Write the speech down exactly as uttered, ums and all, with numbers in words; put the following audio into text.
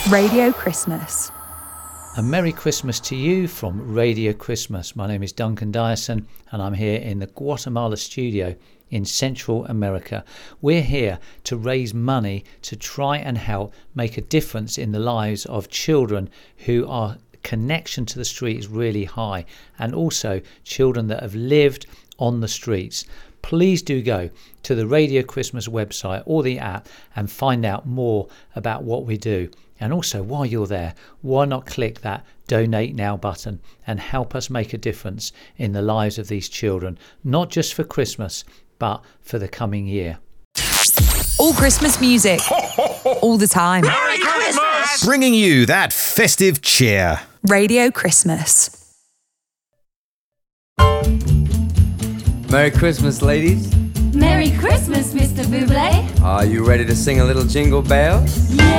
Radio Christmas. A Merry Christmas to you from Radio Christmas. My name is Duncan Dyson and I'm here in the Guatemala studio in Central America. We're here to raise money to try and help make a difference in the lives of children who are connection to the street is really high, and also children that have lived on the streets. Please do go to the Radio Christmas website or the app and find out more about what we do. And also, while you're there, why not click that Donate Now button and help us make a difference in the lives of these children, not just for Christmas, but for the coming year. All Christmas music, all the time. Merry Christmas! Bringing you that festive cheer. Radio Christmas. Merry Christmas, ladies. Merry Christmas, Mister Bublé. Are you ready to sing a little jingle bells? Yeah.